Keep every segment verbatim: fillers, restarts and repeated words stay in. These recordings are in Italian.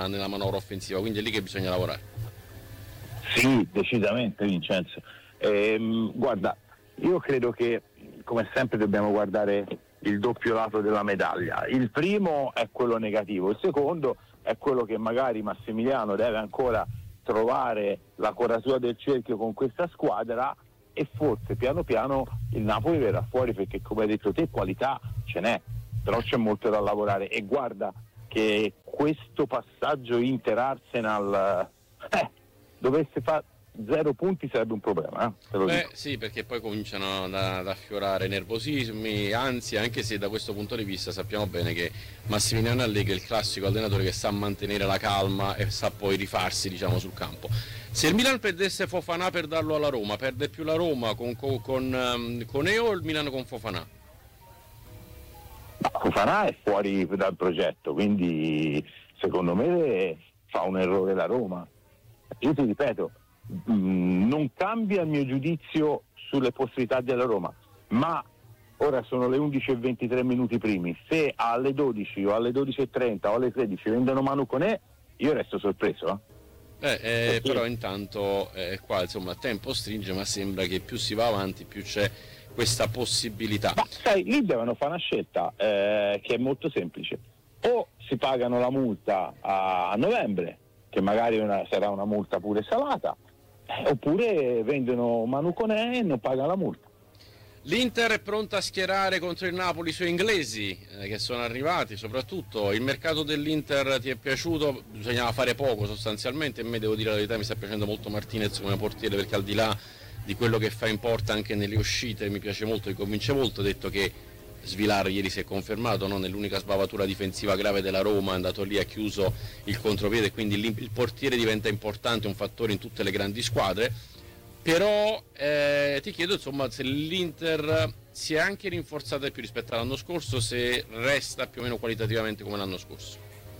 nella, nella manovra offensiva, quindi è lì che bisogna lavorare. Sì, decisamente Vincenzo. Ehm, guarda, io credo che come sempre dobbiamo guardare il doppio lato della medaglia. Il primo è quello negativo, il secondo è quello che magari Massimiliano deve ancora trovare la quadratura del cerchio con questa squadra e forse piano piano il Napoli verrà fuori, perché come hai detto te qualità ce n'è, però c'è molto da lavorare. E guarda che questo passaggio Inter-Arsenal eh, dovesse fare zero punti sarebbe un problema, eh? Te lo Beh dico. sì, perché poi cominciano ad, ad affiorare nervosismi, anzi, anche se da questo punto di vista sappiamo bene che Massimiliano Allegri è il classico allenatore che sa mantenere la calma e sa poi rifarsi, diciamo, sul campo. Se il Milan perdesse Fofana per darlo alla Roma, perde più la Roma con, con, con, con Eo o il Milan con Fofana? Ma Fofana è fuori dal progetto, quindi secondo me fa un errore la Roma. Io ti ripeto, mh, non cambia il mio giudizio sulle possibilità della Roma, ma ora sono le undici e ventitré minuti primi, se alle dodici o alle dodici e trenta o alle tredici vendono Manu Koné, io resto sorpreso. Eh? Eh, eh, però intanto eh, qua insomma il tempo stringe, ma sembra che più si va avanti più c'è questa possibilità. Ma sai, lì devono fare una scelta eh, che è molto semplice: o si pagano la multa a, a novembre, che magari una, sarà una multa pure salata, eh, oppure vendono Manu Koné e non pagano la multa. L'Inter è pronta a schierare contro il Napoli i suoi inglesi eh, che sono arrivati. Soprattutto il mercato dell'Inter ti è piaciuto? Bisognava fare poco sostanzialmente. A me, devo dire la verità, mi sta piacendo molto Martinez come portiere, perché al di là di quello che fa in porta anche nelle uscite mi piace molto, mi convince molto. Ho detto che Svilar ieri si è confermato, no? Nell'unica sbavatura difensiva grave della Roma, è andato lì, ha chiuso il contropiede, quindi il portiere diventa importante, un fattore in tutte le grandi squadre. Però eh, ti chiedo insomma se l'Inter si è anche rinforzata più rispetto all'anno scorso, se resta più o meno qualitativamente come l'anno scorso.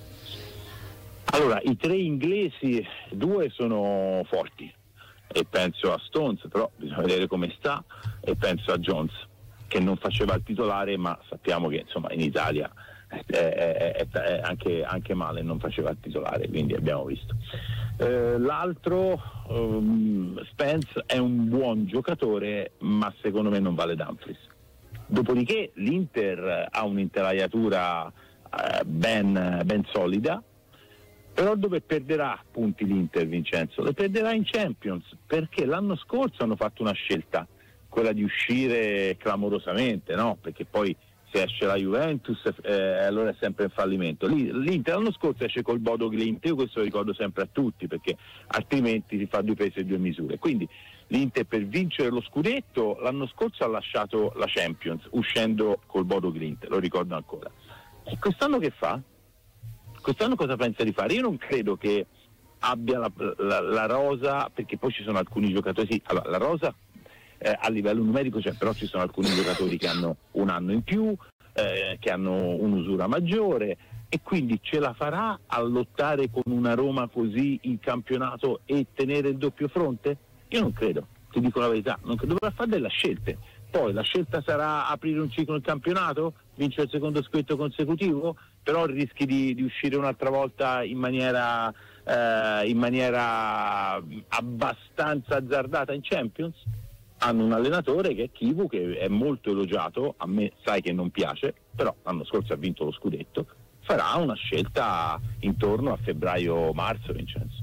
Allora, i tre inglesi, due sono forti, e penso a Stones, però bisogna vedere come sta, e penso a Jones, che non faceva il titolare, ma sappiamo che insomma in Italia è, è, è, è anche, anche male, non faceva il titolare, quindi abbiamo visto. Eh, l'altro, um, Spence, è un buon giocatore, ma secondo me non vale Dumfries. Dopodiché l'Inter ha un'intelaiatura eh, ben, ben solida, però dove perderà punti l'Inter, Vincenzo? Le perderà in Champions, perché l'anno scorso hanno fatto una scelta, quella di uscire clamorosamente, no? Perché poi se esce la Juventus eh, allora è sempre un fallimento. L'Inter l'anno scorso esce col Bodo Glimt, io questo lo ricordo sempre a tutti, perché altrimenti si fa due pesi e due misure. Quindi l'Inter, per vincere lo scudetto, l'anno scorso ha lasciato la Champions uscendo col Bodo Glimt, lo ricordo ancora. E quest'anno che fa? Quest'anno cosa pensa di fare? Io non credo che abbia la, la, la rosa, perché poi ci sono alcuni giocatori, sì, allora, la rosa Eh, a livello numerico c'è, però ci sono alcuni giocatori che hanno un anno in più, eh, che hanno un'usura maggiore, e quindi ce la farà a lottare con una Roma così in campionato e tenere il doppio fronte? Io non credo, ti dico la verità, non credo. Dovrà fare delle scelte. Poi la scelta sarà aprire un ciclo nel campionato, vincere il secondo scudetto consecutivo, però rischi di, di uscire un'altra volta in maniera, eh, in maniera abbastanza azzardata in Champions. Hanno un allenatore che è Chivu, che è molto elogiato, a me sai che non piace, però l'anno scorso ha vinto lo scudetto, farà una scelta intorno a febbraio-marzo, Vincenzo.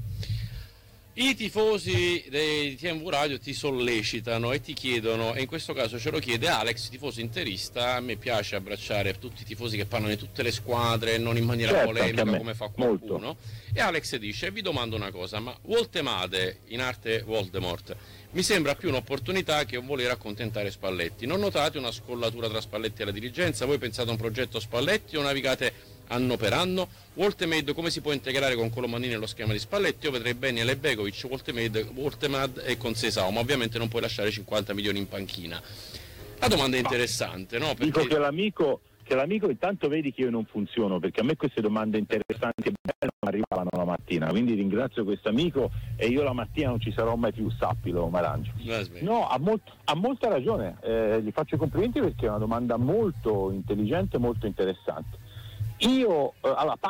I tifosi dei T M V Radio ti sollecitano e ti chiedono, e in questo caso ce lo chiede Alex, tifoso interista. A me piace abbracciare tutti i tifosi che parlano di tutte le squadre, non in maniera certo, polemica come fa qualcuno. Molto. E Alex dice: vi domando una cosa, ma Woltemade, in arte Voldemort, mi sembra più un'opportunità che un voler accontentare Spalletti. Non notate una scollatura tra Spalletti e la dirigenza? Voi pensate a un progetto Spalletti o navigate anno per anno? Woltemade come si può integrare con Colomanini nello schema di Spalletti? Io vedrei bene Lebekovic, Woltemade, Woltemade e Conceição, ma ovviamente non puoi lasciare cinquanta milioni in panchina. La domanda è interessante, no? Perché... Dico che l'amico, che l'amico intanto vedi che io non funziono, perché a me queste domande interessanti e belle non arrivavano la mattina, quindi ringrazio questo amico e io la mattina non ci sarò mai più, sappilo Marangio. No, ha, molt- ha molta ragione, eh, gli faccio i complimenti perché è una domanda molto intelligente, molto interessante. Io, eh, allora,